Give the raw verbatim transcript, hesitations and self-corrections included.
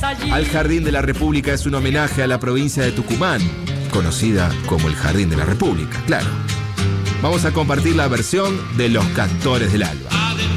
al Jardín de la República es un homenaje a la provincia de Tucumán, conocida como el Jardín de la República, claro. Vamos a compartir la versión de Los Cantores del Alba.